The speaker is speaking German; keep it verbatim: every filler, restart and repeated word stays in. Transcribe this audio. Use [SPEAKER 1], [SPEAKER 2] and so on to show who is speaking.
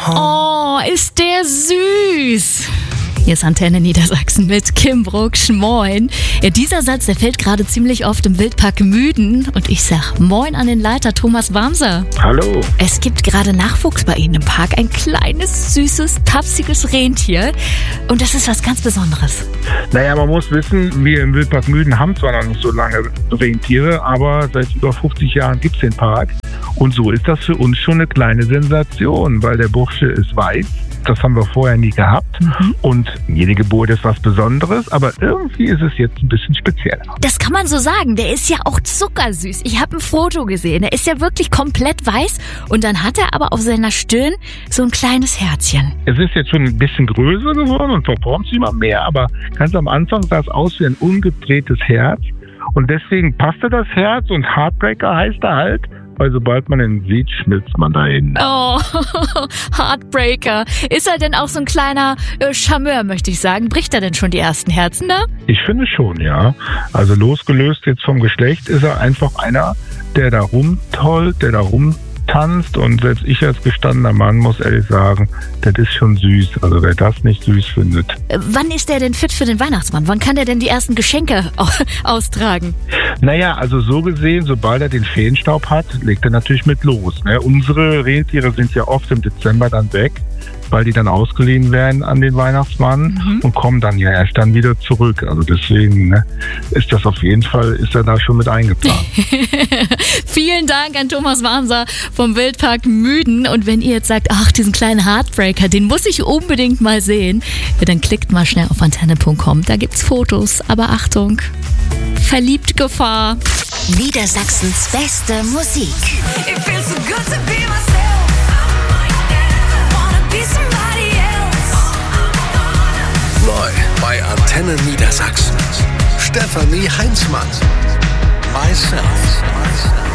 [SPEAKER 1] Oh, ist der süß. Hier ist Antenne Niedersachsen mit Kim Brucksch. Moin. Ja, dieser Satz, der fällt gerade ziemlich oft im Wildpark Müden. Und ich sag Moin an den Leiter Thomas Wamser.
[SPEAKER 2] Hallo.
[SPEAKER 1] Es gibt gerade Nachwuchs bei Ihnen im Park. Ein kleines, süßes, tapsiges Rentier. Und das ist was ganz Besonderes.
[SPEAKER 2] Naja, man muss wissen, wir im Wildpark Müden haben zwar noch nicht so lange Rentiere, aber seit über fünfzig Jahren gibt es den Park. Und so ist das für uns schon eine kleine Sensation, weil der Bursche ist weiß. Das haben wir vorher nie gehabt. Mhm. Und jede Geburt ist was Besonderes, aber irgendwie ist es jetzt ein bisschen spezieller.
[SPEAKER 1] Das kann man so sagen. Der ist ja auch zuckersüß. Ich habe ein Foto gesehen. Der ist ja wirklich komplett weiß. Und dann hat er aber auf seiner Stirn so ein kleines Herzchen.
[SPEAKER 2] Es ist jetzt schon ein bisschen größer geworden und verformt sich immer mehr, aber ganz am Anfang sah es aus wie ein umgedrehtes Herz. Und deswegen passte das Herz und Heartbreaker heißt er halt. Weil sobald man ihn sieht, schmilzt man dahin.
[SPEAKER 1] Oh, Heartbreaker. Ist er denn auch so ein kleiner äh, Charmeur, möchte ich sagen? Bricht er denn schon die ersten Herzen da?
[SPEAKER 2] Ich finde schon, ja. Also losgelöst jetzt vom Geschlecht ist er einfach einer, der da rumtollt, der da rumtanzt. Und selbst ich als gestandener Mann muss ehrlich sagen, das ist schon süß. Also wer das nicht süß findet.
[SPEAKER 1] Äh, wann ist der denn fit für den Weihnachtsmann? Wann kann der denn die ersten Geschenke austragen?
[SPEAKER 2] Naja, also so gesehen, sobald er den Feenstaub hat, legt er natürlich mit los. Ne? Unsere Rentiere sind ja oft im Dezember dann weg, weil die dann ausgeliehen werden an den Weihnachtsmann mhm. und kommen dann ja erst dann wieder zurück. Also deswegen ne, ist das auf jeden Fall, ist er da schon mit eingeplant.
[SPEAKER 1] Vielen Dank an Thomas Wamser vom Wildpark Müden. Und wenn ihr jetzt sagt, ach, diesen kleinen Heartbreaker, den muss ich unbedingt mal sehen, ja, dann klickt mal schnell auf antenne punkt com. Da gibt's Fotos. Aber Achtung, verliebt Gefahr.
[SPEAKER 3] Niedersachsens beste Musik.
[SPEAKER 4] It feels so good to be myself.
[SPEAKER 5] Neu bei Antenne Niedersachsen. Stefanie Heinzmann. Myself.